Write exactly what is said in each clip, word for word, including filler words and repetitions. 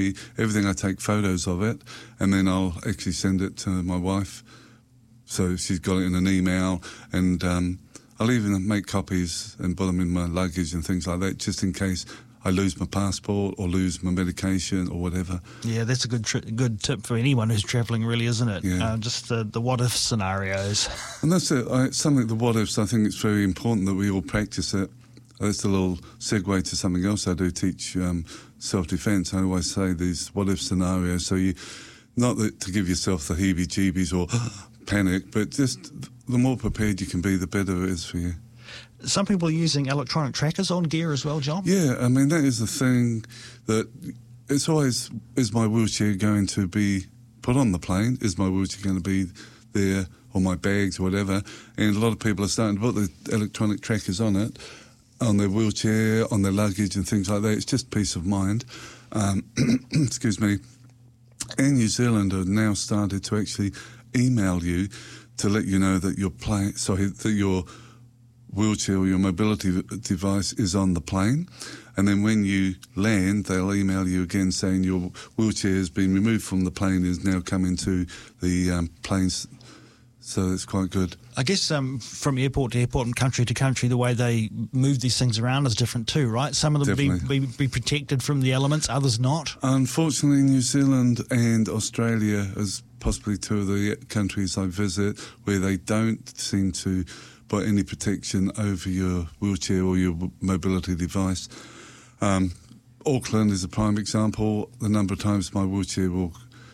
me everything. I take photos of it, and then I'll actually send it to my wife, so she's got it in an email, and um, I'll even make copies and put them in my luggage and things like that, just in case I lose my passport or lose my medication or whatever. Yeah, that's a good tri- good tip for anyone who's travelling, really, isn't it? Yeah. Uh, just the, the what-if scenarios. And that's it. I, something, the what-ifs, I think it's very important that we all practice it. That's a little segue to something else I do teach, um, self-defence. I always say these what-if scenarios, so you, not that to give yourself the heebie-jeebies or panic, but just the more prepared you can be, the better it is for you. Some people are using electronic trackers on gear as well, John? Yeah, I mean, that is the thing that it's always, is my wheelchair going to be put on the plane? Is my wheelchair going to be there, or my bags or whatever? And a lot of people are starting to put the electronic trackers on it, on their wheelchair, on their luggage and things like that. It's just peace of mind. Um, excuse me. And New Zealand have now started to actually email you to let you know that your plane, sorry, that your wheelchair or your mobility device is on the plane, and then when you land they'll email you again saying your wheelchair has been removed from the plane, is now coming to the um, planes, so it's quite good. I guess um, from airport to airport and country to country, the way they move these things around is different too, right? Some of them be, be, be protected from the elements, others not. Unfortunately, New Zealand and Australia is possibly two of the countries I visit where they don't seem to put any protection over your wheelchair or your mobility device. Um, Auckland is a prime example. The number of times my wheelchair will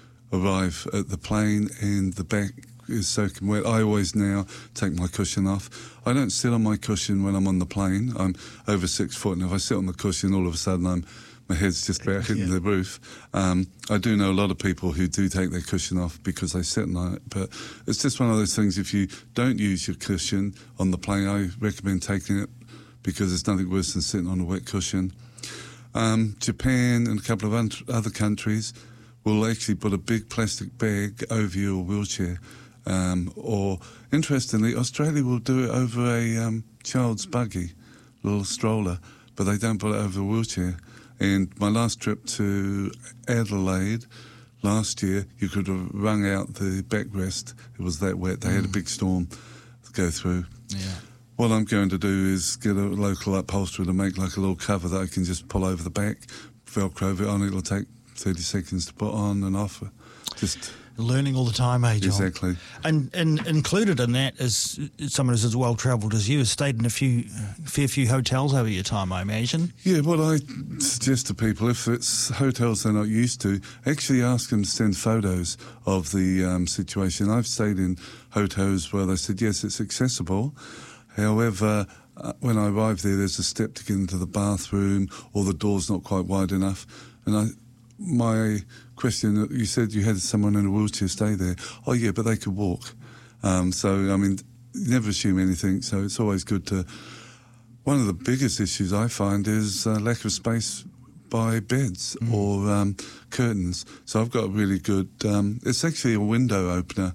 arrive at the plane and the back is soaking wet, I always now take my cushion off. I don't sit on my cushion when I'm on the plane. I'm over six foot, and if I sit on the cushion, all of a sudden I'm my head's just about hitting yeah. the roof. Um, I do know a lot of people who do take their cushion off because they sit on it, but it's just one of those things. If you don't use your cushion on the plane, I recommend taking it, because there's nothing worse than sitting on a wet cushion. Um, Japan and a couple of other countries will actually put a big plastic bag over your wheelchair. Um, or, interestingly, Australia will do it over a um, child's buggy, little stroller, but they don't put it over a wheelchair. And my last trip to Adelaide last year, you could have wrung out the backrest. It was that wet. They mm. had a big storm to go through. Yeah. What I'm going to do is get a local upholsterer to make like a little cover that I can just pull over the back, Velcro it on. It'll take thirty seconds to put on and off. Just learning all the time, eh, John? Exactly. And, and included in that is someone who's as well travelled as you, has stayed in a few, a fair few hotels over your time, I imagine. Yeah, what I suggest to people, if it's hotels they're not used to, actually ask them to send photos of the um, situation. I've stayed in hotels where they said, yes, it's accessible. However, uh, when I arrive there, there's a step to get into the bathroom, or the door's not quite wide enough. And I... My question, you said you had someone in a wheelchair stay there. Oh, yeah, but they could walk. Um, so, I mean, you never assume anything, so it's always good to... One of the biggest issues I find is uh, lack of space by beds mm. or um, curtains. So I've got a really good... Um, it's actually a window opener.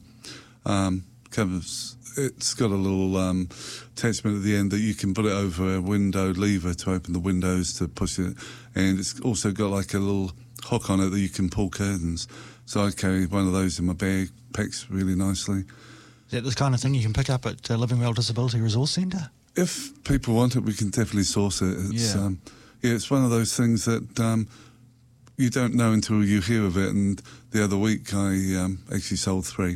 Um, covers... It's got a little um, attachment at the end that you can put it over a window lever to open the windows to push it. And it's also got like a little hook on it that you can pull curtains. So I carry one of those in my bag, packs really nicely. Is that the kind of thing you can pick up at uh, Living Well Disability Resource Centre? If people want it, we can definitely source it. It's, yeah. Um, yeah, it's one of those things that um, you don't know until you hear of it. And the other week I um, actually sold three.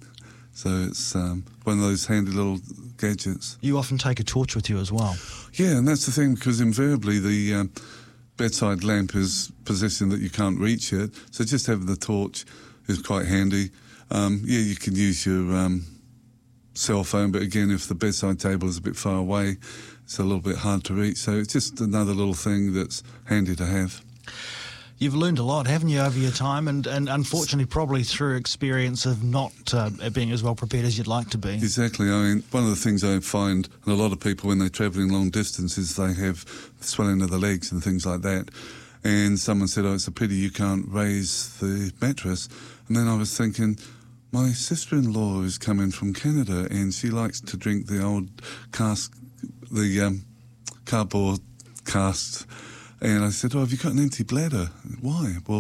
So it's um, one of those handy little gadgets. You often take a torch with you as well. Yeah, and that's the thing, because invariably the um, bedside lamp is positioned that you can't reach it. So just having the torch is quite handy. Um, yeah, you can use your um, cell phone, but again, if the bedside table is a bit far away, it's a little bit hard to reach. So it's just another little thing that's handy to have. You've learned a lot, haven't you, over your time, and, and unfortunately probably through experience of not uh, being as well prepared as you'd like to be. Exactly. I mean, one of the things I find, and a lot of people when they're travelling long distances, they have swelling of the legs and things like that. And someone said, oh, it's a pity you can't raise the mattress. And then I was thinking, my sister-in-law is coming from Canada and she likes to drink the old cask, the um, cardboard casts. And I said, oh, have you got an empty bladder? Why? Well,